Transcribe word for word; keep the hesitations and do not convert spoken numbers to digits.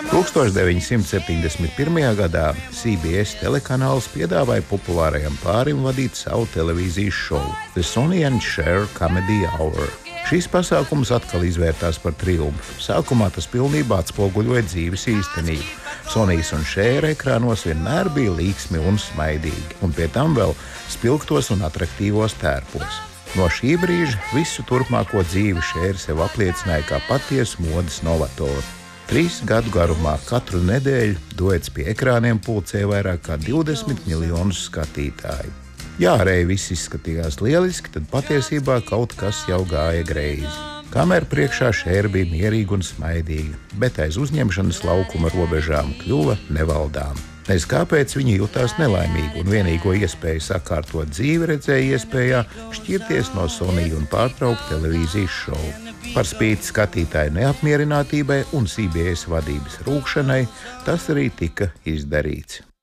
tūkstoš deviņsimt septiņdesmit pirmajā gadā C B S telekanāls piedāvāja populārajam pārim vadīt savu televīzijas šovu The Sonny and Cher Comedy Hour. Šīs pasākums atkal izvērtās par triumfu. Sākumā tas pilnībā atspoguļoja dzīves īstenību. Sonijs un Šēra ekrānos vienmēr bija līksmi un smaidīgi, un pie tam vēl spilgtos un atraktīvos tērpos. No šī brīža visu turpmāko dzīvi Šēra sev apliecināja kā patiesu modes novatoru. Trīs gadu garumā katru nedēļu duets pie ekrāniem pulcēja vairāk kā divdesmit miljonus skatītāju. Ja ārēji viss izskatījās lieliski, tad patiesībā kaut kas jau gāja greizi. Kamēr priekšā Šēra bija mierīga un smaidīga, bet aiz uzņemšanas laukuma robežām kļuva nevaldām. Nez kāpēc viņa jutās nelaimīgi un vienīgo iespēju sakārtot dzīvi redzēja iespējā šķirties no Sonija un pārtraukt televīzijas šovu. Par spīti skatītāju neapmierinātībai un C B S vadības rūkšanai tas arī tika izdarīts.